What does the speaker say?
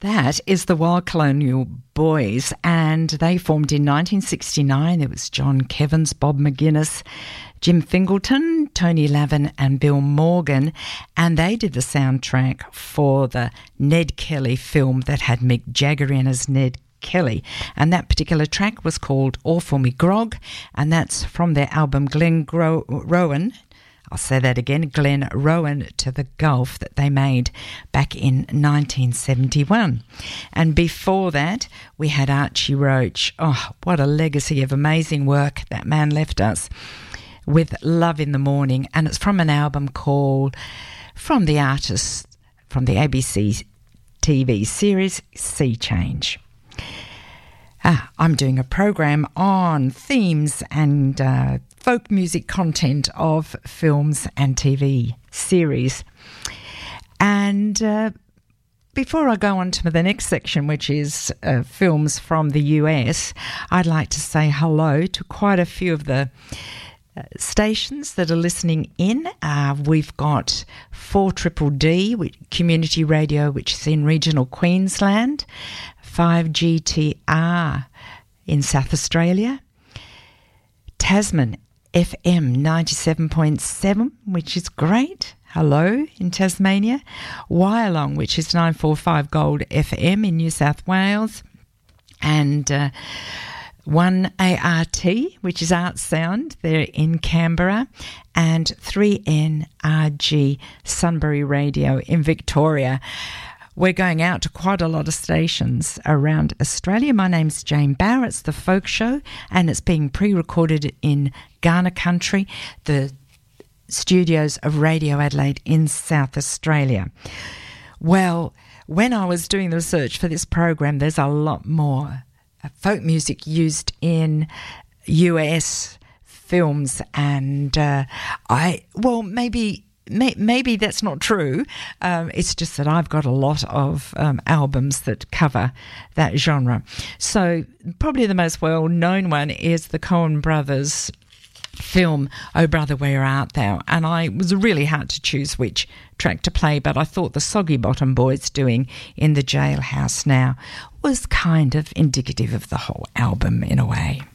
That is the Wild Colonial Boys, and they formed in 1969. It was John Kevins, Bob McGuinness, Jim Fingleton, Tony Lavin and Bill Morgan, and they did the soundtrack for the Ned Kelly film that had Mick Jagger in as Ned Kelly, and that particular track was called All For Me Grog, and that's from their album Glen Rowan. I'll say that again, Glen Rowan to the Gulf, that they made back in 1971. And before that, we had Archie Roach. Oh, what a legacy of amazing work that man left us with Love in the Morning. And it's from an album called From the Artist, from the ABC TV series Sea Change. I'm doing a program on themes and folk music content of films and TV series. And before I go on to the next section, which is films from the US, I'd like to say hello to quite a few of the stations that are listening in. We've got 4DDD Community Radio, which is in regional Queensland, 5GTR in South Australia, Tasman FM 97.7, which is great. Hello in Tasmania. Wyalong, which is 945 Gold FM in New South Wales, and 1ART, which is Art Sound, there in Canberra, and 3NRG Sunbury Radio in Victoria. We're going out to quite a lot of stations around Australia. My name's Jane Bauer. It's The Folk Show, and it's being pre-recorded in Kaurna Country, the studios of Radio Adelaide in South Australia. Well, when I was doing the research for this program, there's a lot more folk music used in US films, and maybe that's not true. It's just that I've got a lot of albums that cover that genre. So probably the most well-known one is the Coen Brothers film, Oh Brother, Where Art Thou? And I was really hard to choose which track to play, but I thought the Soggy Bottom Boys doing In the Jailhouse Now was kind of indicative of the whole album in a way.